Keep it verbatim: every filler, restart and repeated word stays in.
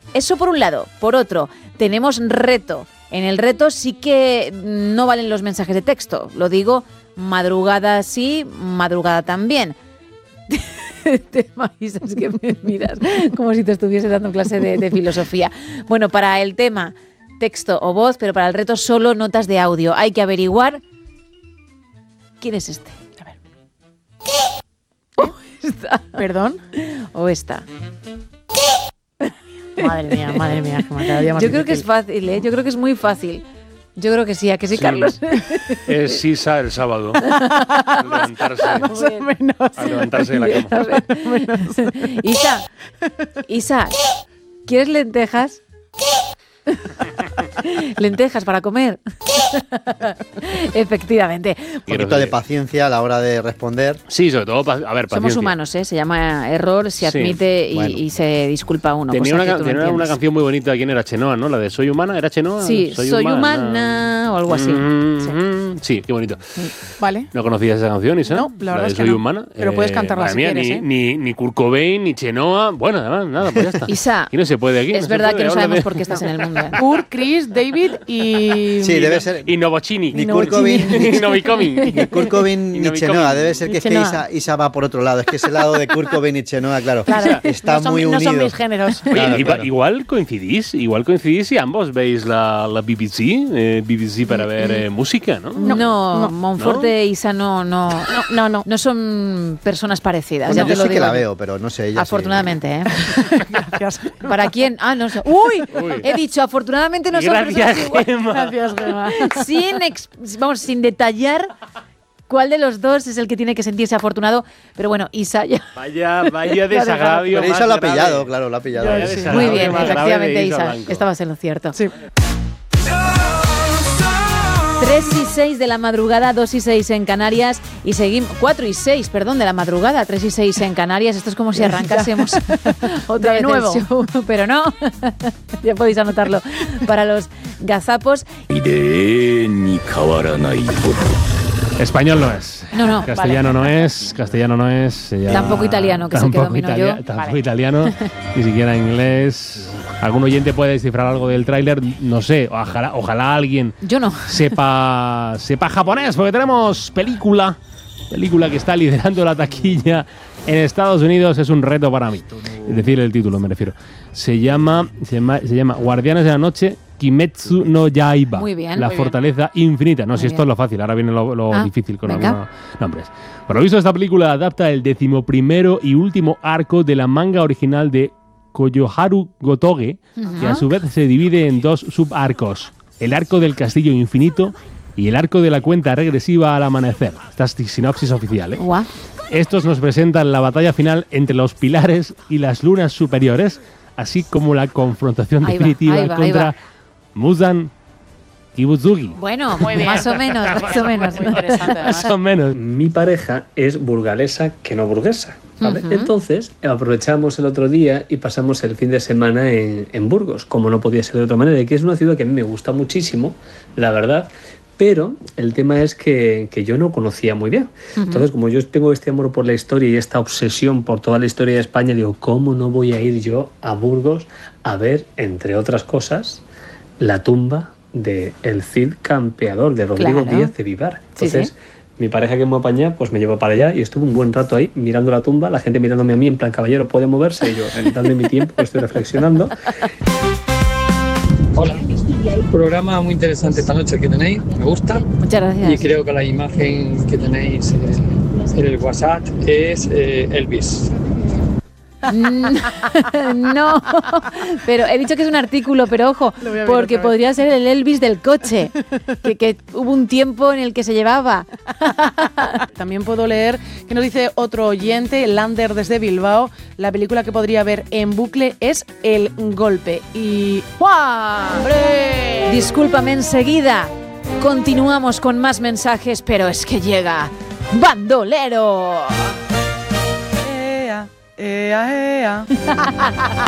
Eso por un lado. Por otro, tenemos reto. En el reto sí que no valen los mensajes de texto. Lo digo, madrugada sí, madrugada también. Tema, Isa, es que me miras como si te estuviese dando clase de, de filosofía. Bueno, para el tema texto o voz, pero para el reto solo notas de audio. Hay que averiguar quién es este. A ver. O esta. ¿Perdón? O esta. Madre mía, madre mía. Como cada día más Yo creo difícil. que es fácil, ¿eh? Yo creo que es muy fácil. Yo creo que sí, ¿a que sí, Sí. Carlos? Es Isa el sábado. A levantarse, Más o menos. a levantarse de la A cama. ver. Isa, Isa, ¿quieres lentejas? Lentejas para comer. Efectivamente. Un poquito de paciencia a la hora de responder. Sí, sobre todo, pa- a ver, paciencia. Somos humanos, ¿eh? Se llama error, se Sí, admite y, bueno. y se disculpa uno. Tenía, cosa una, que ca- tú no tenía una entiendes. canción muy bonita. ¿Quién era? Chenoa, ¿no? La de Soy Humana. ¿Era Chenoa? Sí, soy, humana o algo así. Mm, Sí. mm, sí, qué bonito. Vale. ¿No conocías esa canción, Isa? No, la verdad de es que Soy no. Humana. Pero puedes cantarla madre si mía, quieres, ni, ¿eh? ni, ni Kurt Cobain, ni Chenoa. Bueno, además, nada, pues ya está. Isa, Y no se puede aquí. es se verdad puede, que no habla sabemos de- por qué estás en el mundo. ¿eh? Kurt, Chris, David y... Sí, debe ser. Y Novocini. Ni Kurt Cobain, Ni Novikomi. ni Kurt Cobain, Y ni Novikomi. Chenoa. Debe ser que Ni es que Chenoa. Isa, Isa va por otro lado. Es que ese lado de Kurt Cobain y Chenoa, claro, Claro, está no son, muy no unido. son mis géneros. Oye, Claro, iba- claro. igual coincidís, igual coincidís y ambos veis la, la B B C, eh, B B C para ver eh, música, ¿no? No, no, Monforte e Isa no, no, no, No, no. no son personas parecidas. Bueno, ya te yo lo sí que digo la yo. veo, pero no sé ella. sí. Afortunadamente, ¿eh? Gracias. ¿Para quién? Ah, no sé. ¡Uy! Uy. He dicho, afortunadamente no son Gracias, personas iguales. Gemma. Gracias, Gemma. Sin, ex- vamos, sin detallar cuál de los dos es el que tiene que sentirse afortunado. Pero bueno, Isa ya. Vaya, vaya desagravio. Pero más Isa lo ha grave. pillado, claro, lo ha pillado. Vaya Sí. desagravio Muy bien, más grave efectivamente, de Isa Isa. Blanco. Estabas en lo cierto. Sí. tres y seis de la madrugada, dos y seis en Canarias y seguimos, cuatro y seis, perdón, de la madrugada, tres y seis en Canarias. Esto es como si arrancásemos otra De vez nuevo. el show, pero no, ya podéis anotarlo para los gazapos. Español no es. No, no, Castellano no es, castellano no es. se llama- Tampoco italiano, que es el que tampoco domino italia- yo. Tampoco Vale. italiano, ni siquiera inglés. ¿Algún oyente puede descifrar algo del tráiler? No sé, ojalá, ojalá alguien Yo no. sepa, sepa japonés, porque tenemos película, película que está liderando la taquilla en Estados Unidos. Es un reto para mí, es decir, el título me refiero. Se llama, se llama, se llama Guardianes de la Noche, Kimetsu no Yaiba. Muy bien, la muy fortaleza infinita. No, si esto bien. es lo fácil, ahora viene lo, lo Ah, difícil con venga. algunos nombres. Por lo visto, esta película adapta el decimoprimero y último arco de la manga original de Koyoharu Gotoge, que a su vez se divide en dos subarcos: el arco del castillo infinito y el arco de la cuenta regresiva al amanecer. Esta es sinopsis oficial, ¿eh? Guau. Estos nos presentan la batalla final entre los pilares y las lunas superiores, así como la confrontación Ahí va, definitiva ahí va, ahí contra va. Muzan Kibutsugi. Bueno, Muy bien. más o menos, más o menos. Muy interesante, además. Más o menos. Mi pareja es burgalesa que no burguesa, ¿vale? Ujú. Entonces aprovechamos el otro día y pasamos el fin de semana en, en Burgos, como no podía ser de otra manera, y que es una ciudad que a mí me gusta muchísimo, la verdad, pero el tema es que, que yo no conocía muy bien. Entonces, como yo tengo este amor por la historia y esta obsesión por toda la historia de España, digo, ¿cómo no voy a ir yo a Burgos a ver, entre otras cosas, la tumba de el Cid Campeador, de Rodrigo Claro. Díaz de Vivar? Sí, Entonces, sí. mi pareja que me apaña, pues me llevó para allá y estuve un buen rato ahí mirando la tumba, la gente mirándome a mí en plan, caballero, ¿puede moverse? Y yo, eh, dadme mi tiempo, que estoy reflexionando. Hola, programa muy interesante esta noche que tenéis, me gusta Muchas y gracias. creo que la imagen que tenéis eh, en el WhatsApp es eh, Elvis. No, pero he dicho que es un artículo, pero ojo, Lo voy a ver porque otra vez. podría ser el Elvis del coche, que, que hubo un tiempo en el que se llevaba. También puedo leer que nos dice otro oyente, Lander desde Bilbao, la película que podría ver en bucle es El Golpe. Y... ¡Guau! ¡Hombre! Discúlpame enseguida. Continuamos con más mensajes, pero es que llega Bandolero. Ea, ea, ea.